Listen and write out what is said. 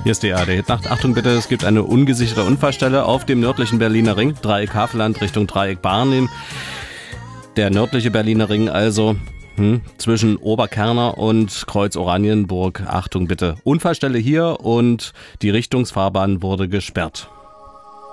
Hier ist die ARD-Nacht. Achtung bitte, es gibt eine ungesicherte Unfallstelle auf dem nördlichen Berliner Ring, Dreieck Havelland Richtung Dreieck Barnim. Der nördliche Berliner Ring also zwischen Oberkerner und Kreuz Oranienburg. Achtung bitte, Unfallstelle hier und die Richtungsfahrbahn wurde gesperrt.